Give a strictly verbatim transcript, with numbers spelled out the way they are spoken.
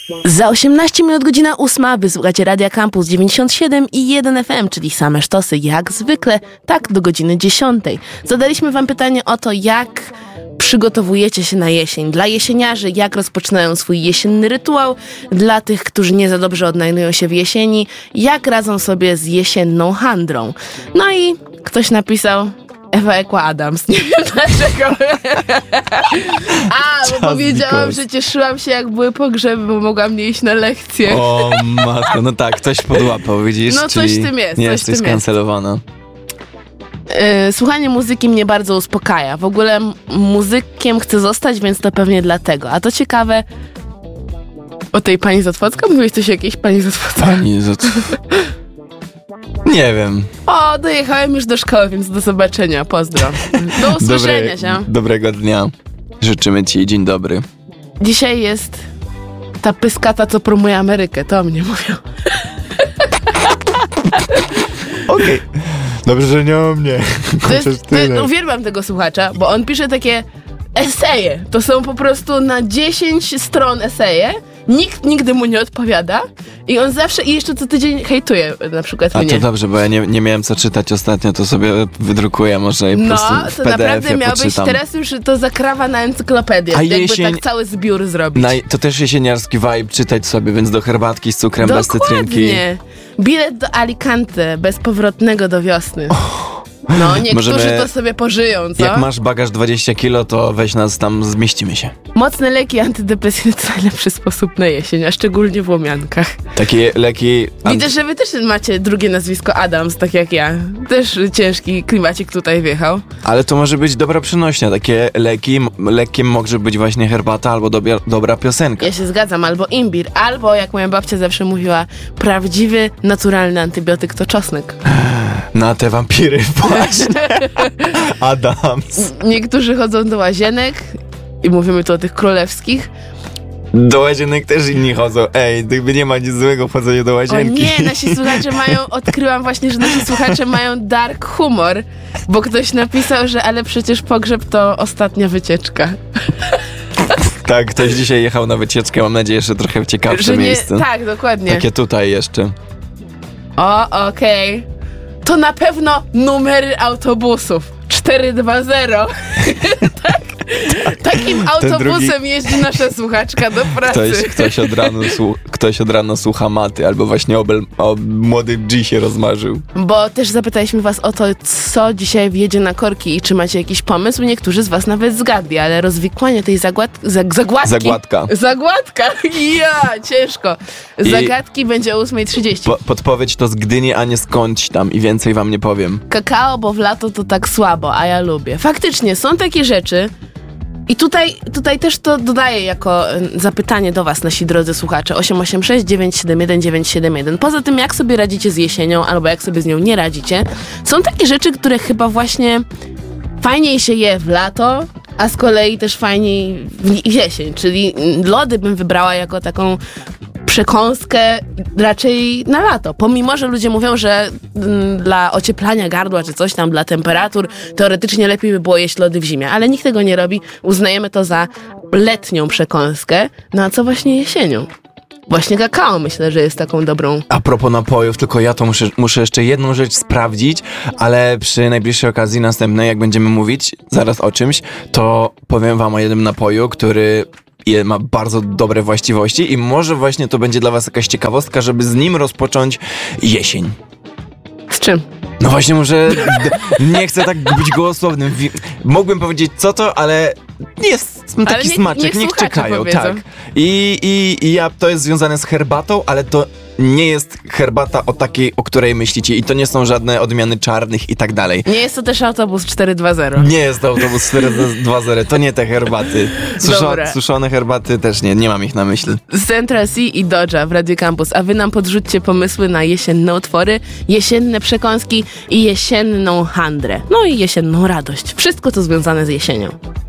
Za osiemnaście minut godzina ósma, wysłuchacie Radia Campus dziewięćdziesiąt siedem i jeden F M, czyli same sztosy jak zwykle, tak do godziny dziesiątej. Zadaliśmy wam pytanie o to, jak przygotowujecie się na jesień. Dla jesieniarzy, jak rozpoczynają swój jesienny rytuał. Dla tych, którzy nie za dobrze odnajdują się w jesieni, jak radzą sobie z jesienną handrą. No i ktoś napisał... Ewa Ekła Adams. Nie wiem dlaczego. A, bo powiedziałam, że cieszyłam się, jak były pogrzeby, bo mogłam nie iść na lekcje. O matko, no tak, ktoś podłapał, widzisz? No coś w tym jest. Nie coś jesteś skancelowana. Yy, słuchanie muzyki mnie bardzo uspokaja. W ogóle m- muzykiem chcę zostać, więc to pewnie dlatego. A to ciekawe... O tej pani z Otwocka? Mówiłeś coś o jakiejś pani z Otwocka? Pani z Otwocka. Nie wiem. O, dojechałem już do szkoły, więc do zobaczenia. Pozdro. Do usłyszenia się. Dobrego dnia. Życzymy ci. Dzień dobry. Dzisiaj jest ta pyskata, co promuje Amerykę. To o mnie mówią. Okej. Okay. Dobrze, że nie o mnie. To jest, to, uwielbiam tego słuchacza, bo on pisze takie eseje. To są po prostu na dziesięć stron eseje. Nikt nigdy mu nie odpowiada i on zawsze, i jeszcze co tydzień hejtuje na przykład A mnie. to dobrze, bo ja nie, nie miałem co czytać ostatnio, to sobie wydrukuję może i po no, prostu w to P D F-ie naprawdę miałbyś, poczytam. Teraz już to zakrawa na encyklopedię, A jakby jesień, tak cały zbiór zrobić. Na, to też jesieniarski vibe czytać sobie, więc do herbatki z cukrem, bez cytrynki. Dokładnie. Bilet do Alicante, bezpowrotnego do wiosny. Oh. No, niektórzy Możemy, to sobie pożyją, co? Jak masz bagaż dwadzieścia kilo, to weź nas tam, zmieścimy się. Mocne leki antydepresyjne to najlepszy sposób na jesień, a szczególnie w łomiankach. Takie leki... Anty... Widzę, że wy też macie drugie nazwisko Adams, tak jak ja. Też ciężki klimacik tutaj wjechał. Ale to może być dobra przenośnia. Takie leki, lekiem może być właśnie herbata albo dobra, dobra piosenka. Ja się zgadzam, albo imbir, albo jak moja babcia zawsze mówiła, prawdziwy, naturalny antybiotyk to czosnek. Na te wampiry właśnie. Adams. Niektórzy chodzą do łazienek i mówimy tu o tych królewskich. Do łazienek też inni chodzą. Ej, gdyby nie ma nic złego w chodzeniu do łazienki. O nie, nasi słuchacze mają, odkryłam właśnie, że nasi słuchacze mają dark humor, bo ktoś napisał, że ale przecież pogrzeb to ostatnia wycieczka. Tak, ktoś dzisiaj jechał na wycieczkę, mam nadzieję, że trochę w ciekawsze że nie, miejsce. Tak, dokładnie. Takie tutaj jeszcze. O, okej. Okay. To na pewno numery autobusów. cztery dwa zero. Tak. Takim autobusem drugi... jeździ nasza słuchaczka do pracy. Ktoś, ktoś, od rana słu- ktoś od rana słucha Maty, albo właśnie obel- o młody G się rozmarzył. Bo też zapytaliśmy was o to, co dzisiaj wjedzie na korki i czy macie jakiś pomysł. Niektórzy z was nawet zgadli, ale rozwikłanie tej zagład- zag- zagładki... Zagładka. Zagładka. Ja, ciężko. Zagadki I będzie o ósma trzydzieści. Po- podpowiedź to z Gdyni, a nie skądś tam i więcej wam nie powiem. Kakao, bo w lato to tak słabo, a ja lubię. Faktycznie, są takie rzeczy. I tutaj, tutaj też to dodaję jako zapytanie do was, nasi drodzy słuchacze. osiem osiem sześć dziewięć siedem jeden dziewięć siedem jeden. Poza tym, jak sobie radzicie z jesienią, albo jak sobie z nią nie radzicie, są takie rzeczy, które chyba właśnie fajniej się je w lato, a z kolei też fajniej w jesień. Czyli lody bym wybrała jako taką przekąskę raczej na lato. Pomimo, że ludzie mówią, że m, dla ocieplania gardła czy coś tam, dla temperatur, teoretycznie lepiej by było jeść lody w zimie, ale nikt tego nie robi. Uznajemy to za letnią przekąskę. No a co właśnie jesienią? Właśnie kakao myślę, że jest taką dobrą... A propos napojów, tylko ja to muszę, muszę jeszcze jedną rzecz sprawdzić, ale przy najbliższej okazji następnej, jak będziemy mówić zaraz o czymś, to powiem wam o jednym napoju, który... I ma bardzo dobre właściwości i może właśnie to będzie dla was jakaś ciekawostka, żeby z nim rozpocząć jesień. Z czym? No właśnie może... nie chcę tak być gołosłownym. Mógłbym powiedzieć co to, ale jest taki nie, smaczek, niech czekają. Powiedzą. Tak. I, i, I ja, to jest związane z herbatą, ale to nie jest herbata o takiej, o której myślicie i to nie są żadne odmiany czarnych i tak dalej. Nie jest to też autobus cztery dwa zero. Nie jest to autobus cztery dwa zero, to nie te herbaty. Suszo, suszone herbaty też nie, nie mam ich na myśli. Central C i Dodge'a w Radio Campus, a wy nam podrzućcie pomysły na jesienne utwory, jesienne przekąski i jesienną handrę. No i jesienną radość. Wszystko to związane z jesienią.